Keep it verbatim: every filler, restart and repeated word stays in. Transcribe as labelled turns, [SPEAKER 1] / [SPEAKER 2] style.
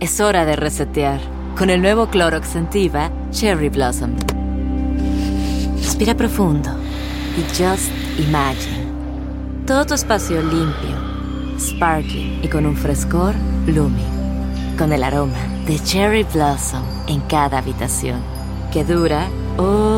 [SPEAKER 1] Es hora de resetear con el nuevo Clorox Scentiva Cherry Blossom. Respira profundo y just imagine. Todo tu espacio limpio, sparkling y con un frescor blooming. Con el aroma de Cherry Blossom en cada habitación, que dura oh